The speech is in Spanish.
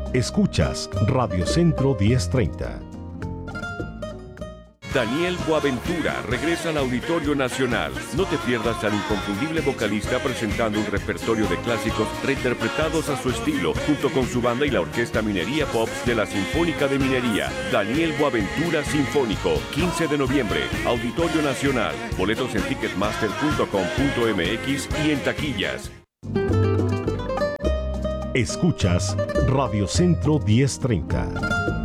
Escuchas Radio Centro 1030. Daniel Boaventura regresa al Auditorio Nacional. No te pierdas al inconfundible vocalista presentando un repertorio de clásicos reinterpretados a su estilo, junto con su banda y la Orquesta Minería Pops de la Sinfónica de Minería. Daniel Boaventura Sinfónico, 15 de noviembre, Auditorio Nacional. Boletos en ticketmaster.com.mx y en taquillas. Escuchas Radio Centro 1030.